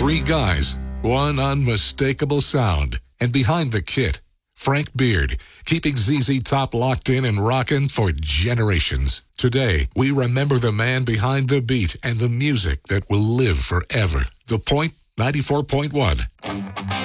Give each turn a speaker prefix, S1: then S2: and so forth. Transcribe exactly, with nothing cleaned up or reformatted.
S1: Three guys, one unmistakable sound. And behind the kit, Frank Beard, keeping Z Z Top locked in and rocking for generations. Today, we remember the man behind the beat and the music that will live forever. The Point ninety-four point one.